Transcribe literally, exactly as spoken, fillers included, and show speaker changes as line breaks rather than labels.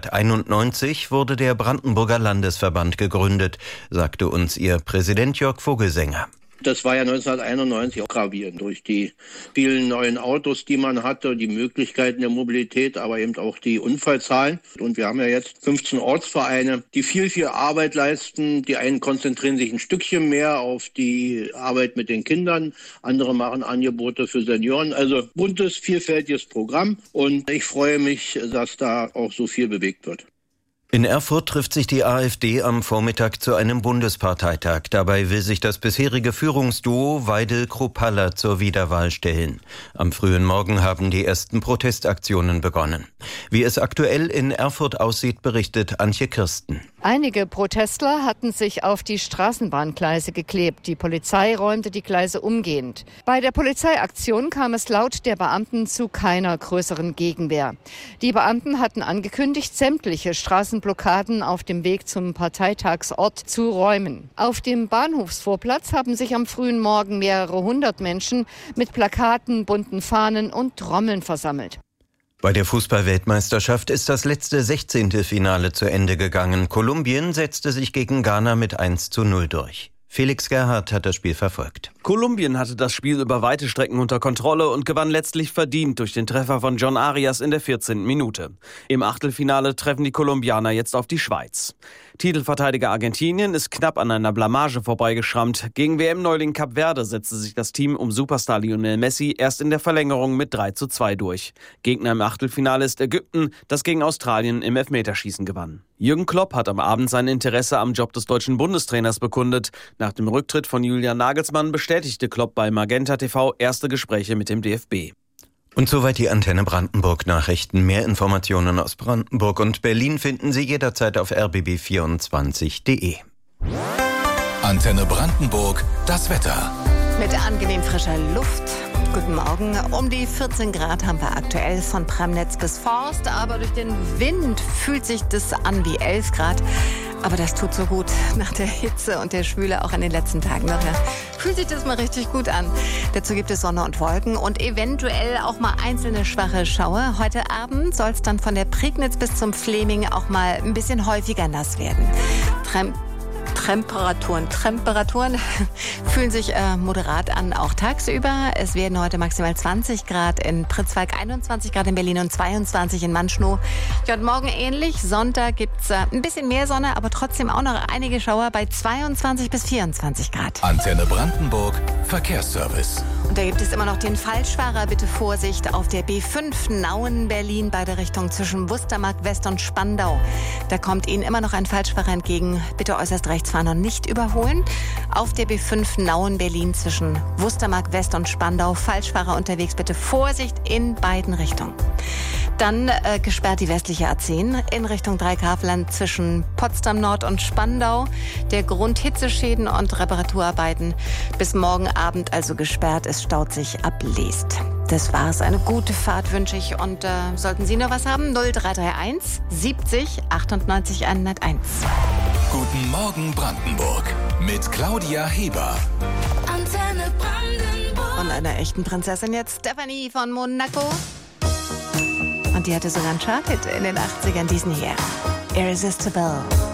neunzehnhunderteinundneunzig wurde der Brandenburger Landesverband gegründet, sagte uns ihr Präsident Jörg Vogelsänger.
Das war ja neunzehnhunderteinundneunzig auch gravierend durch die vielen neuen Autos, die man hatte, die Möglichkeiten der Mobilität, aber eben auch die Unfallzahlen. Und wir haben ja jetzt fünfzehn Ortsvereine, die viel, viel Arbeit leisten. Die einen konzentrieren sich ein Stückchen mehr auf die Arbeit mit den Kindern, andere machen Angebote für Senioren. Also buntes, vielfältiges Programm und ich freue mich, dass da auch so viel bewegt wird.
In Erfurt trifft sich die AfD am Vormittag zu einem Bundesparteitag. Dabei will sich das bisherige Führungsduo Weidel-Kruppalla zur Wiederwahl stellen. Am frühen Morgen haben die ersten Protestaktionen begonnen. Wie es aktuell in Erfurt aussieht, berichtet Antje Kirsten.
Einige Protestler hatten sich auf die Straßenbahngleise geklebt. Die Polizei räumte die Gleise umgehend. Bei der Polizeiaktion kam es laut der Beamten zu keiner größeren Gegenwehr. Die Beamten hatten angekündigt, sämtliche Straßenblockaden auf dem Weg zum Parteitagsort zu räumen. Auf dem Bahnhofsvorplatz haben sich am frühen Morgen mehrere hundert Menschen mit Plakaten, bunten Fahnen und Trommeln versammelt.
Bei der Fußball-Weltmeisterschaft ist das letzte sechzehnte Finale zu Ende gegangen. Kolumbien setzte sich gegen Ghana mit eins zu null durch. Felix Gerhardt hat das Spiel verfolgt.
Kolumbien hatte das Spiel über weite Strecken unter Kontrolle und gewann letztlich verdient durch den Treffer von John Arias in der vierzehnten Minute. Im Achtelfinale treffen die Kolumbianer jetzt auf die Schweiz. Titelverteidiger Argentinien ist knapp an einer Blamage vorbeigeschrammt. Gegen W M-Neuling Kap Verde setzte sich das Team um Superstar Lionel Messi erst in der Verlängerung mit drei zu zwei durch. Gegner im Achtelfinale ist Ägypten, das gegen Australien im Elfmeterschießen gewann. Jürgen Klopp hat am Abend sein Interesse am Job des deutschen Bundestrainers bekundet. Nach dem Rücktritt von Julian Nagelsmann bestätigte Klopp bei Magenta T V erste Gespräche mit dem D F B.
Und soweit die Antenne Brandenburg Nachrichten. Mehr Informationen aus Brandenburg und Berlin finden Sie jederzeit auf r b b vierundzwanzig punkt d e.
Antenne Brandenburg, das Wetter.
Mit angenehm frischer Luft. Guten Morgen. Um die vierzehn Grad haben wir aktuell von Premnitz bis Forst. Aber durch den Wind fühlt sich das an wie elf Grad. Aber das tut so gut nach der Hitze und der Schwüle auch in den letzten Tagen noch. Ja. Fühlt sich das mal richtig gut an. Dazu gibt es Sonne und Wolken und eventuell auch mal einzelne schwache Schauer. Heute Abend soll es dann von der Prignitz bis zum Fleming auch mal ein bisschen häufiger nass werden. Trem Temperaturen, Temperaturen fühlen sich äh, moderat an, auch tagsüber. Es werden heute maximal zwanzig Grad in Pritzwalk, einundzwanzig Grad in Berlin und zweiundzwanzig in Manschnow. Ja, und morgen ähnlich. Sonntag gibt's äh, ein bisschen mehr Sonne, aber trotzdem auch noch einige Schauer bei zweiundzwanzig bis vierundzwanzig Grad.
Antenne Brandenburg, Verkehrsservice.
Und da gibt es immer noch den Falschfahrer. Bitte Vorsicht auf der B fünf Nauen-Berlin bei der Richtung zwischen Wustermark West und Spandau. Da kommt Ihnen immer noch ein Falschfahrer entgegen. Bitte äußerst rechts fahren und nicht überholen. Auf der B fünf Nauen-Berlin zwischen Wustermark West und Spandau. Falschfahrer unterwegs. Bitte Vorsicht in beiden Richtungen. Dann äh, gesperrt die westliche A zehn in Richtung Dreikafland zwischen Potsdam Nord und Spandau. Der Grund Hitzeschäden und Reparaturarbeiten bis morgen Abend also gesperrt. Es staut sich ab Leest. Das war's. Eine gute Fahrt wünsche ich. Und äh, sollten Sie noch was haben? null drei drei eins siebzig achtundneunzig hunderteins.
Guten Morgen Brandenburg mit Claudia Heber.
Antenne Brandenburg. Und einer echten Prinzessin jetzt, Stephanie von Monaco. Und die hatte sogar einen Chart-Hit in den achtzigern, diesen hier. Irresistible.